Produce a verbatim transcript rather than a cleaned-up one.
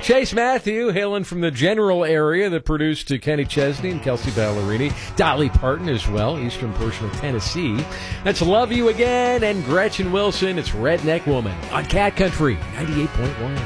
Chase Matthew, hailing from the general area that produced uh, Kenny Chesney and Kelsey Ballerini. Dolly Parton as well, eastern portion of Tennessee. That's Love You Again and Gretchen Wilson. It's Redneck Woman on Cat Country ninety-eight point one.